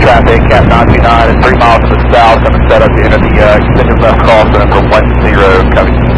traffic, Cat 929 at 3 miles to the south, coming set up to enter the extended left crossing from 10 coming.